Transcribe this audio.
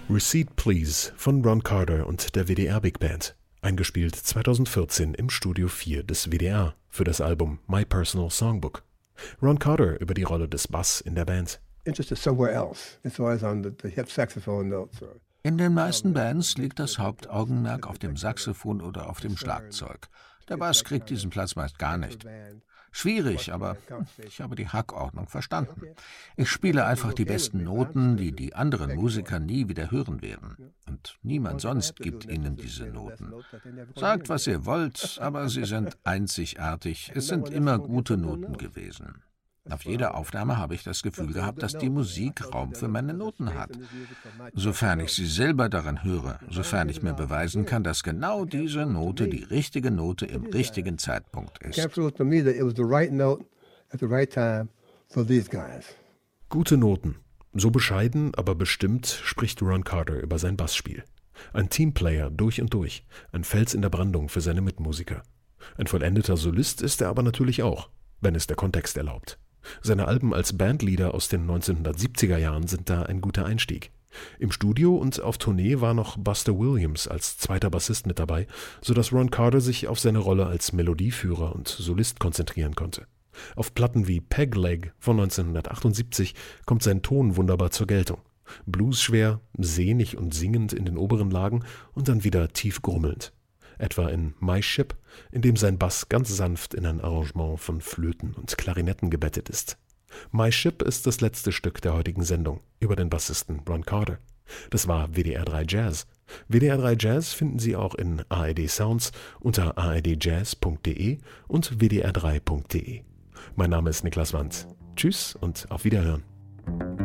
Receipt Please von Ron Carter und der WDR Big Band. Eingespielt 2014 im Studio 4 des WDR für das Album My Personal Songbook. Ron Carter über die Rolle des Bass in der Band. In den meisten Bands liegt das Hauptaugenmerk auf dem Saxophon oder auf dem Schlagzeug. Der Bass kriegt diesen Platz meist gar nicht. Schwierig, aber ich habe die Hackordnung verstanden. Ich spiele einfach die besten Noten, die die anderen Musiker nie wieder hören werden. Und niemand sonst gibt ihnen diese Noten. Sagt, was ihr wollt, aber sie sind einzigartig. Es sind immer gute Noten gewesen. Auf jeder Aufnahme habe ich das Gefühl gehabt, dass die Musik Raum für meine Noten hat. Sofern ich sie selber daran höre, sofern ich mir beweisen kann, dass genau diese Note die richtige Note im richtigen Zeitpunkt ist. Gute Noten. So bescheiden, aber bestimmt spricht Ron Carter über sein Bassspiel. Ein Teamplayer durch und durch, ein Fels in der Brandung für seine Mitmusiker. Ein vollendeter Solist ist er aber natürlich auch, wenn es der Kontext erlaubt. Seine Alben als Bandleader aus den 1970er Jahren sind da ein guter Einstieg. Im Studio und auf Tournee war noch Buster Williams als zweiter Bassist mit dabei, sodass Ron Carter sich auf seine Rolle als Melodieführer und Solist konzentrieren konnte. Auf Platten wie Peg Leg von 1978 kommt sein Ton wunderbar zur Geltung. Bluesschwer, sehnig und singend in den oberen Lagen und dann wieder tief grummelnd. Etwa in My Ship, in dem sein Bass ganz sanft in ein Arrangement von Flöten und Klarinetten gebettet ist. My Ship ist das letzte Stück der heutigen Sendung über den Bassisten Ron Carter. Das war WDR 3 Jazz. WDR 3 Jazz finden Sie auch in ARD Sounds unter ardjazz.de und wdr3.de. Mein Name ist Niklas Wandt. Tschüss und auf Wiederhören.